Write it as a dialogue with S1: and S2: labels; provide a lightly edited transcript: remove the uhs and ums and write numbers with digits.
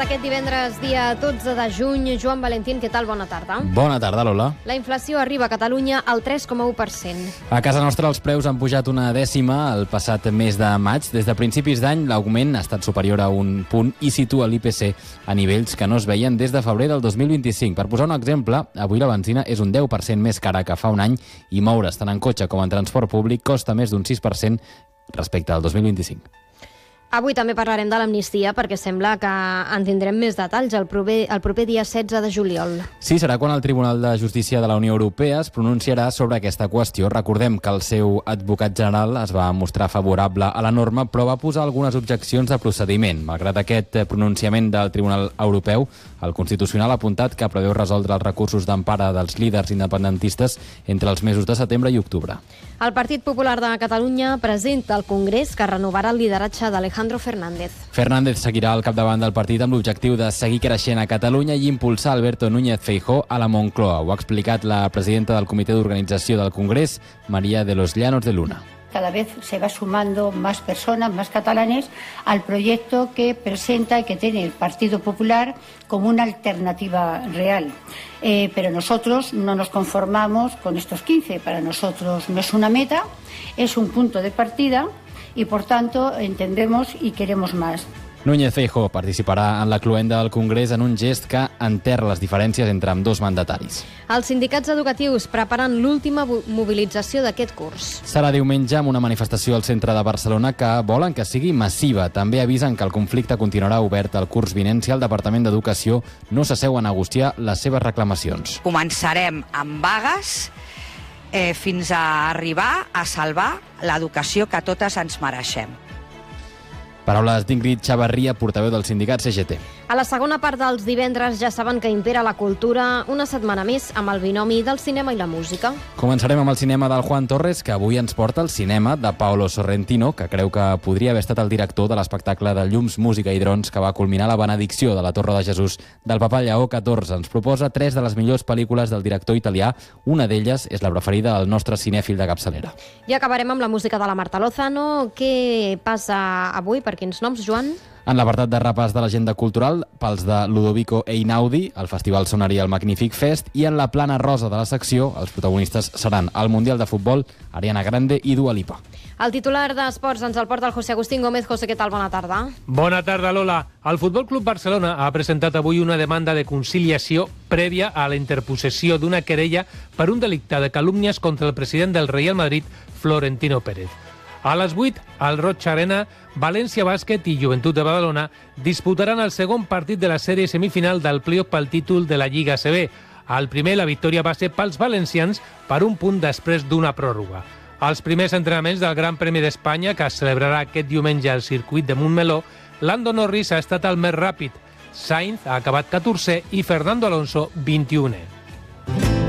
S1: d'aquest divendres, dia 12 de juny. Joan Valentín, què tal? Bona tarda.
S2: Bona tarda, Lola.
S1: La inflació arriba a Catalunya al 3,1%.
S2: A casa nostra els preus han pujat una dècima el passat mes de maig. Des de principis d'any l'augment ha estat superior a un punt i situa l'IPC a nivells que no es veien des de febrer del 2025. Per posar un exemple, avui la benzina és un 10% més cara que fa un any i moure's tant en cotxe com en transport públic costa més d'un 6% respecte al 2025.
S1: Avui també parlarem de l'amnistia perquè sembla que en tindrem més detalls el proper dia 16 de juliol.
S2: Sí, serà quan el Tribunal de Justícia de la Unió Europea es pronunciarà sobre aquesta qüestió. Recordem que el seu advocat general es va mostrar favorable a la norma, però va posar algunes objeccions de procediment. Malgrat aquest pronunciament del Tribunal Europeu, el Constitucional ha apuntat que preveu resoldre els recursos d'empara dels líders independentistes entre els mesos de setembre i octubre.
S1: El Partit Popular de Catalunya presenta al Congrés que renovarà el lideratge d'Alejandro Fernández.
S2: Fernández seguirà al capdavant del partit amb l'objectiu de seguir creixent a Catalunya i impulsar Alberto Núñez Feijóo a la Moncloa. Ho ha explicat la presidenta del Comitè d'Organització del Congrés, María de los Llanos de Luna.
S3: Cada vez se va sumando más personas, más catalanes, al proyecto que presenta y que tiene el Partido Popular como una alternativa real. Pero nosotros no nos conformamos con estos 15. Para nosotros no es una meta, es un punto de partida y, por tanto, entendemos y queremos más.
S2: Núñez Feijóo participarà en la cloenda del Congrés en un gest que enterra les diferències entre ambdós mandataris.
S1: Els sindicats educatius preparen l'última mobilització d'aquest curs.
S2: Serà diumenge amb una manifestació al centre de Barcelona que volen que sigui massiva. També avisen que el conflicte continuarà obert el curs vinent si el Departament d'Educació no s'asseu a negociar les seves reclamacions.
S4: Començarem amb vagues fins a arribar a salvar l'educació que totes ens mereixem.
S2: Paraules d'Ingrid Chavarria, portaveu del sindicat CGT.
S1: A la segona part dels divendres ja saben que impera la cultura una setmana més amb el binomi del cinema i la música.
S2: Començarem amb el cinema del Juan Torres, que avui ens porta al cinema de Paolo Sorrentino, que creu que podria haver estat el director de l'espectacle de llums, música i drons que va culminar la benedicció de la Torre de Jesús del Papa Lleó XIV. Ens proposa 3 de les millors pel·lícules del director italià. Una d'elles és la preferida del nostre cinèfil de capçalera.
S1: I acabarem amb la música de la Marta Lozano. Què passa avui? Per quins noms, Joan?
S2: En l'apartat de repàs de l'agenda cultural, pels de Ludovico Einaudi, el Festival sonaria el Magnific Fest, i en la plana rosa de la secció, els protagonistes seran el Mundial de Futbol, Ariana Grande i Dua Lipa.
S1: El titular d'Esports ens el porta el José Agustín Gómez. José, què tal? Bona tarda.
S5: Bona tarda, Lola. El Futbol Club Barcelona ha presentat avui una demanda de conciliació prèvia a la interposició d'una querella per un delicte de calúmnies contra el president del Real Madrid, Florentino Pérez. A les 8, al Roig Arena, València Bàsquet i Joventut de Badalona disputaran el segon partit de la sèrie semifinal del play-off pel títol de la Lliga ACB. Al primer, la victòria va ser pels valencians per un punt després d'una pròrroga. Als primers entrenaments del Gran Premi d'Espanya, que es celebrarà aquest diumenge al circuit de Montmeló, Lando Norris ha estat el més ràpid. Sainz ha acabat 14è i Fernando Alonso 21è.